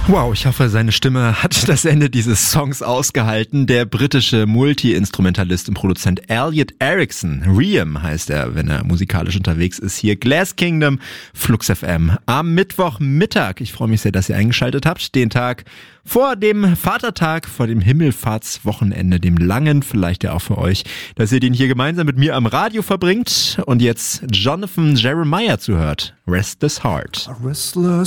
Wow, ich hoffe, seine Stimme hat das Ende dieses Songs ausgehalten. Der britische Multi-Instrumentalist und Produzent Elliot Erickson, Riem heißt er, wenn er musikalisch unterwegs ist, hier Glass Kingdom, Flux FM am Mittwochmittag. Ich freue mich sehr, dass ihr eingeschaltet habt. Den Tag vor dem Vatertag, vor dem Himmelfahrtswochenende, dem langen, vielleicht ja auch für euch, dass ihr den hier gemeinsam mit mir am Radio verbringt und jetzt Jonathan Jeremiah zuhört. Restless Heart.